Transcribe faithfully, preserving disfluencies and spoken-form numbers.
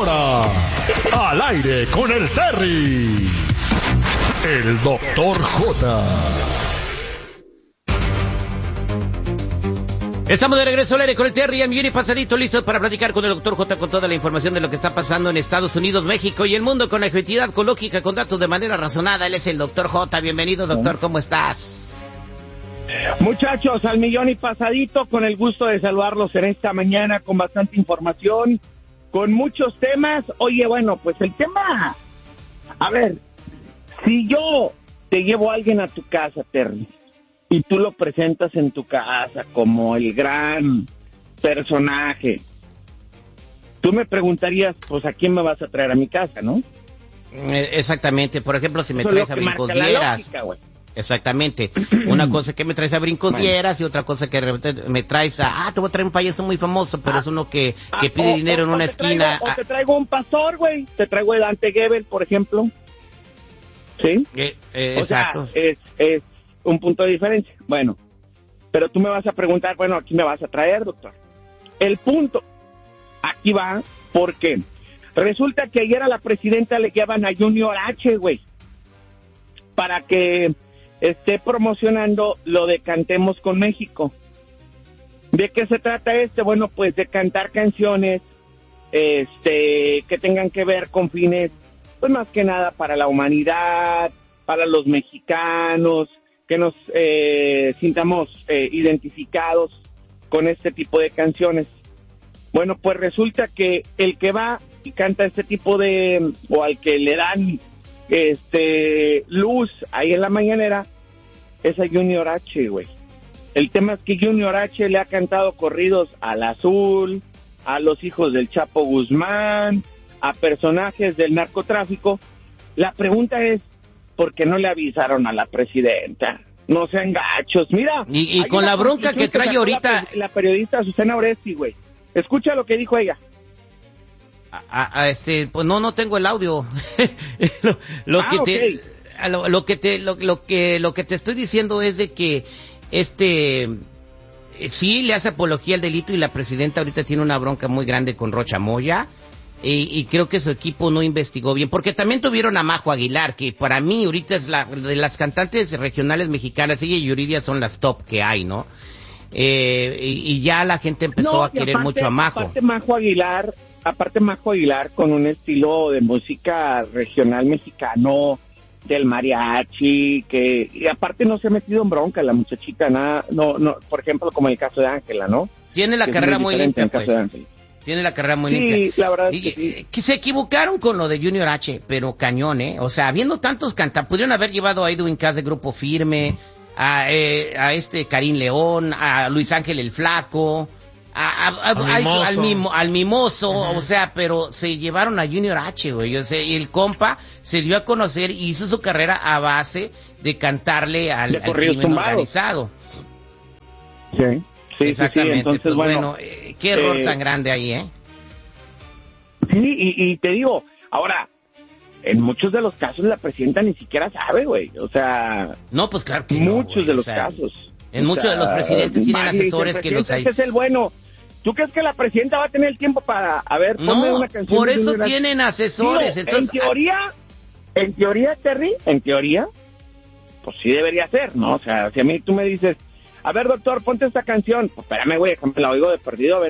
ahora, al aire con el Terry, el doctor J. Estamos de regreso al aire con el Terry, a millón y pasadito, listos para platicar con el doctor J con toda la información de lo que está pasando en Estados Unidos, México y el mundo con objetividad, con lógica, con datos de manera razonada. Él es el doctor J. Bienvenido, doctor, ¿cómo estás? Muchachos, al millón y pasadito, con el gusto de saludarlos en esta mañana con bastante información, con muchos temas. Oye, bueno, pues el tema, a ver, si yo te llevo a alguien a tu casa, Terry, y tú lo presentas en tu casa como el gran personaje, tú me preguntarías, pues, ¿a quién me vas a traer a mi casa, no? Exactamente, por ejemplo, si me Eso traes a es lo que Brincos marca la Dieras. lógica, güey. Exactamente, una cosa que me traes a Brincos Bueno. Dieras y otra cosa que de repente me traes a, ah, te voy a traer un payaso muy famoso, pero Ah, es uno que, ah, que pide o, dinero o, en una o te esquina. Traigo, o te traigo un pastor, güey, te traigo el Dante Gebel, por ejemplo. ¿Sí? Eh, eh, O exacto. sea, es, es un punto de diferencia. Bueno, pero tú me vas a preguntar, bueno, ¿aquí me vas a traer, doctor? El punto, aquí va, porque resulta que ayer a la presidenta le llevan a Junior H, güey, para que esté promocionando lo de Cantemos con México. ¿De qué se trata este? Bueno, pues de cantar canciones este que tengan que ver con fines, pues más que nada para la humanidad, para los mexicanos, que nos eh, sintamos eh, identificados con este tipo de canciones. Bueno, pues resulta que el que va y canta este tipo de, o al que le dan este luz ahí en la mañanera, es a Junior H, güey. El tema es que Junior H le ha cantado corridos al Azul, a los hijos del Chapo Guzmán, a personajes del narcotráfico. La pregunta es, ¿por qué no le avisaron a la presidenta? No sean gachos, mira. Y, y con la bronca que trae sacó ahorita... La, la periodista Susana Oresti, güey. Escucha lo que dijo ella. A, a este, pues no, no tengo el audio. lo, lo ah, que okay. te, lo, lo que te, lo, lo que, lo que te estoy diciendo es de que, este, sí le hace apología al delito y la presidenta ahorita tiene una bronca muy grande con Rocha Moya. Y, y creo que su equipo no investigó bien, porque también tuvieron a Majo Aguilar, que para mí ahorita es la de las cantantes regionales mexicanas, ella y Yuridia son las top que hay, ¿no? Eh, y, y ya la gente empezó no, a querer aparte, mucho a Majo. Aparte Majo Aguilar, aparte Majo Aguilar con un estilo de música regional mexicano, del mariachi, que y aparte no se ha metido en bronca la muchachita, nada, no, no, por ejemplo como el caso de Ángela, ¿no? Tiene la que carrera muy limpia, pues. De Tiene la carrera muy sí, limpia. Sí, la verdad es y, que sí. Que se equivocaron con lo de Junior H, pero cañón, ¿eh? O sea, habiendo tantos cantantes, pudieron haber llevado a Edwin Cass de Grupo Firme, a, eh, a este Karim León, a Luis Ángel el Flaco, a, a, a, al, a, mimoso. al, mimo, al Mimoso, uh-huh. O sea, pero se llevaron a Junior H, güey. O sea, y el compa se dio a conocer y hizo su carrera a base de cantarle al, de al crimen tumbados. organizado. Sí. Sí, exactamente. Sí, sí. Entonces, pues, bueno, bueno eh, qué error eh, tan grande ahí, ¿eh? Sí, y, y te digo, ahora, en muchos de los casos la presidenta ni siquiera sabe, güey. O sea, no, pues claro que muchos no, de los o sea, casos. En o muchos sea, de los presidentes tienen asesores que los hay. Este es el bueno. ¿Tú crees que la presidenta va a tener el tiempo para, a ver, ponme no, una canción? por eso una... tienen asesores. Digo, entonces, en teoría, en teoría, Terry, en teoría, pues sí debería ser, ¿no? O sea, si a mí tú me dices, a ver, doctor, ponte esta canción, pues espérame, güey, déjame la oigo de perdido, a ver.